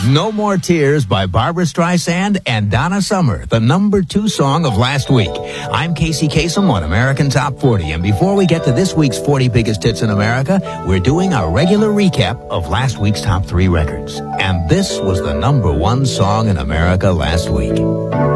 No More Tears by Barbra Streisand and Donna Summer, the number 2 song of last week. I'm Casey Kasem on American Top 40, and before we get to this week's 40 biggest hits in America, we're doing our regular recap of last week's top 3 records. And this was the number 1 song in America last week.